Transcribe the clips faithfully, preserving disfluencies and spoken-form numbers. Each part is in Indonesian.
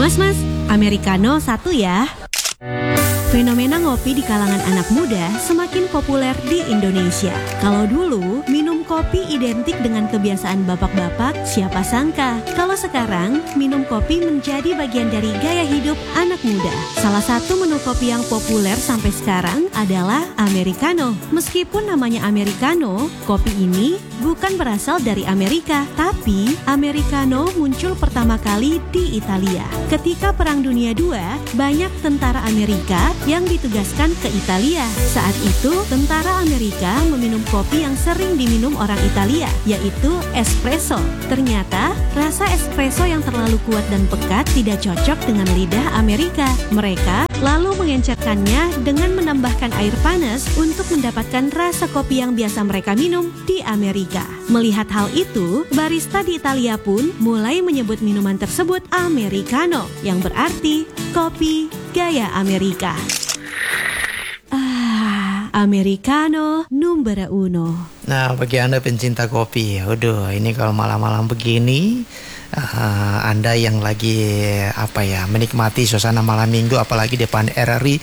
Mas-mas, Americano satu ya. Fenomena ngopi di kalangan anak muda semakin populer di Indonesia. Kalau dulu, minum kopi identik dengan kebiasaan bapak-bapak, siapa sangka. Kalau sekarang, minum kopi menjadi bagian dari gaya hidup anak muda. Salah satu menu kopi yang populer sampai sekarang adalah Americano. Meskipun namanya Americano, kopi ini bukan berasal dari Amerika, tapi Americano muncul pertama kali di Italia. Ketika Perang Dunia kedua, banyak tentara Amerika yang ditugaskan ke Italia. Saat itu, tentara Amerika meminum kopi yang sering diminum orang Italia, yaitu espresso. Ternyata, rasa espresso yang terlalu kuat dan pekat tidak cocok dengan lidah Amerika. Mereka lalu mengencerkannya dengan menambahkan air panas untuk mendapatkan rasa kopi yang biasa mereka minum di Amerika. Melihat hal itu, barista di Italia pun mulai menyebut minuman tersebut Americano, yang berarti kopi gaya Amerika. Ah, Americano numero uno. Nah, bagi Anda pencinta kopi, waduh, ini kalau malam-malam begini, uh, Anda yang lagi apa ya menikmati suasana malam minggu, apalagi depan R R I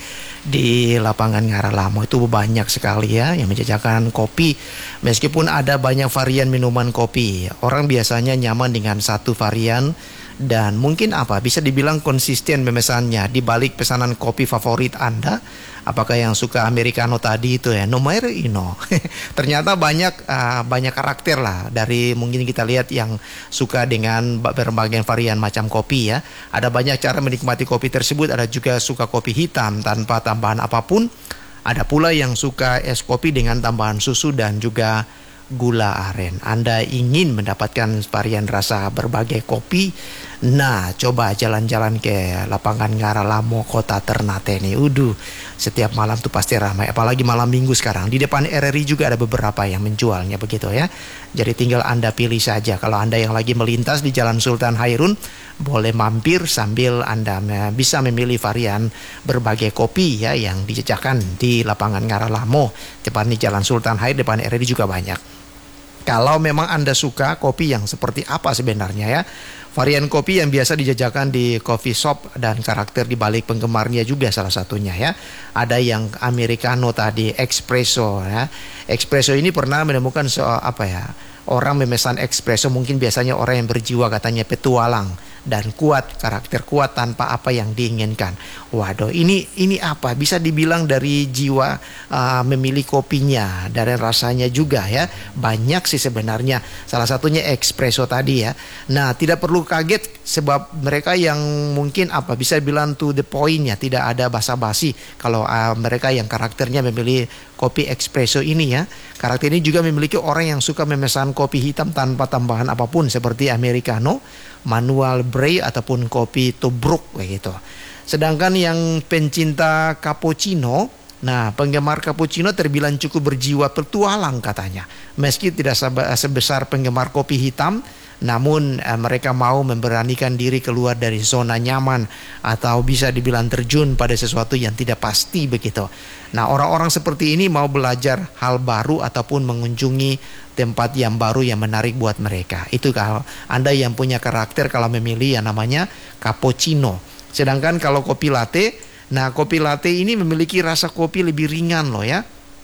di lapangan Ngaralamo, itu banyak sekali ya yang menjajakan kopi. Meskipun ada banyak varian minuman kopi, orang biasanya nyaman dengan satu varian. Dan mungkin apa bisa dibilang konsisten memesannya di balik pesanan kopi favorit Anda. Apakah yang suka Americano tadi itu ya numero uno. Ternyata banyak uh, banyak karakter lah dari mungkin kita lihat yang suka dengan berbagai varian macam kopi ya. Ada banyak cara menikmati kopi tersebut. Ada juga suka kopi hitam tanpa tambahan apapun. Ada pula yang suka es kopi dengan tambahan susu dan juga gula aren. Anda ingin mendapatkan varian rasa berbagai kopi? Nah, coba jalan-jalan ke lapangan Ngaralamo, kota Ternate nih. Uduh, setiap malam tuh pasti ramai. Apalagi malam minggu sekarang. Di depan R R I juga ada beberapa yang menjualnya begitu ya. Jadi tinggal Anda pilih saja. Kalau Anda yang lagi melintas di Jalan Sultan Hairun, boleh mampir sambil Anda bisa memilih varian berbagai kopi ya yang dijajakan di lapangan Ngaralamo. Depan di Jalan Sultan Hairun, depan R R I juga banyak. Kalau memang Anda suka kopi yang seperti apa sebenarnya ya, varian kopi yang biasa dijajakan di coffee shop dan karakter di balik penggemarnya juga salah satunya ya. Ada yang Americano tadi, espresso ya. Espresso ini pernah menemukan soal apa ya, orang memesan espresso mungkin biasanya orang yang berjiwa katanya petualang dan kuat, karakter kuat tanpa apa yang diinginkan. Waduh, ini ini apa? Bisa dibilang dari jiwa uh, memilih kopinya, dari rasanya juga ya. Banyak sih sebenarnya. Salah satunya espresso tadi ya. Nah, tidak perlu kaget sebab mereka yang mungkin apa bisa bilang to the point ya, tidak ada basa-basi. Kalau uh, mereka yang karakternya memilih kopi espresso ini ya. Karakter ini juga memiliki orang yang suka memesan kopi hitam tanpa tambahan apapun seperti Americano, manual brew ataupun kopi tubruk begitu. Sedangkan yang pencinta cappuccino, nah penggemar cappuccino terbilang cukup berjiwa petualang katanya. Meski tidak sebesar penggemar kopi hitam, namun eh, mereka mau memberanikan diri keluar dari zona nyaman atau bisa dibilang terjun pada sesuatu yang tidak pasti begitu. Nah, orang-orang seperti ini mau belajar hal baru ataupun mengunjungi tempat yang baru yang menarik buat mereka. Itu kalau Anda yang punya karakter kalau memilih yang namanya cappuccino. Sedangkan kalau kopi latte, nah kopi latte ini memiliki rasa kopi lebih ringan loh ya.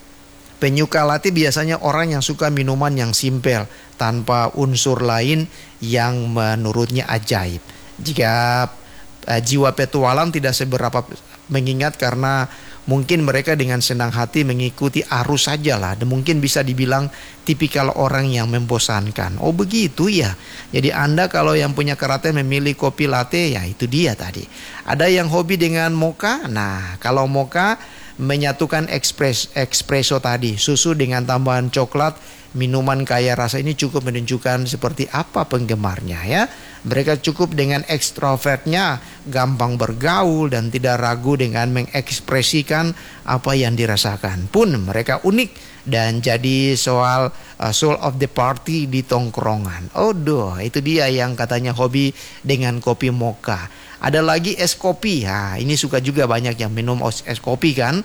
Penyuka latte biasanya orang yang suka minuman yang simpel tanpa unsur lain yang menurutnya ajaib. Jika uh, jiwa petualang tidak seberapa mengingat karena mungkin mereka dengan senang hati mengikuti arus saja lah. Dan mungkin bisa dibilang tipikal orang yang membosankan. Oh begitu ya. Jadi Anda kalau yang punya karakter memilih kopi latte, ya itu dia tadi. Ada yang hobi dengan mocha. Nah kalau mocha menyatukan ekspres, espresso tadi, susu dengan tambahan coklat, minuman kaya rasa ini cukup menunjukkan seperti apa penggemarnya ya. Mereka cukup dengan ekstrovertnya, gampang bergaul dan tidak ragu dengan mengekspresikan apa yang dirasakan. Pun mereka unik dan jadi soal uh, soul of the party di tongkrongan. Oh doh, itu dia yang katanya hobi dengan kopi mocha. Ada lagi es kopi. Nah, ini suka juga banyak yang minum es kopi kan.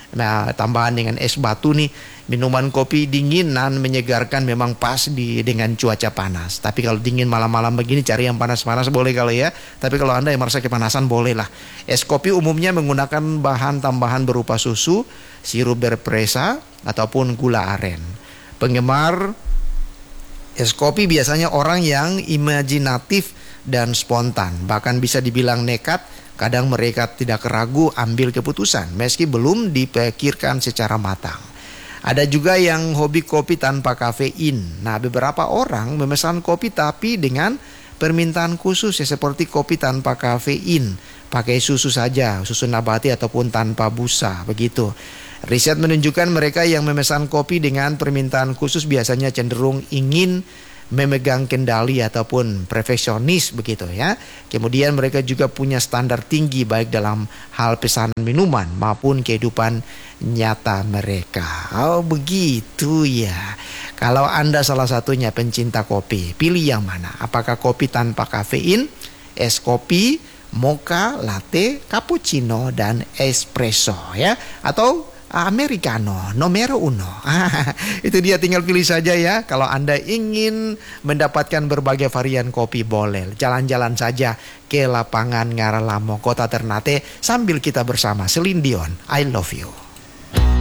Nah, tambahan dengan es batu nih, minuman kopi dingin dan menyegarkan memang pas di dengan cuaca panas. Tapi kalau dingin malam-malam begini cari yang panas-panas boleh kalau ya. Tapi kalau Anda yang merasa kepanasan boleh lah. Es kopi umumnya menggunakan bahan tambahan berupa susu, sirup berpresa ataupun gula aren. Penggemar es kopi biasanya orang yang imajinatif dan spontan, bahkan bisa dibilang nekat. Kadang mereka tidak ragu ambil keputusan meski belum dipikirkan secara matang. Ada juga yang hobi kopi tanpa kafein. Nah, beberapa orang memesan kopi tapi dengan permintaan khusus ya, seperti kopi tanpa kafein, pakai susu saja, susu nabati ataupun tanpa busa, begitu. Riset menunjukkan mereka yang memesan kopi dengan permintaan khusus biasanya cenderung ingin memegang kendali ataupun perfeksionis begitu ya. Kemudian mereka juga punya standar tinggi baik dalam hal pesanan minuman maupun kehidupan nyata mereka. Oh begitu ya. Kalau Anda salah satunya pencinta kopi, pilih yang mana? Apakah kopi tanpa kafein, es kopi, mocha, latte, cappuccino dan espresso ya, atau Americano, nomero uno. Itu dia, tinggal pilih saja ya. Kalau Anda ingin mendapatkan berbagai varian kopi, boleh jalan-jalan saja ke lapangan Ngaralamo, Kota Ternate, sambil kita bersama Celine Dion, I Love You.